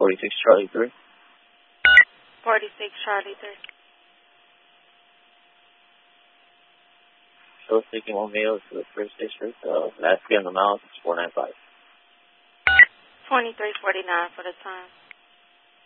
46 Charlie 3. 46 Charlie 3. Still seeking one male to the first district. Last fee on the mouse is 495. 2349 for the time.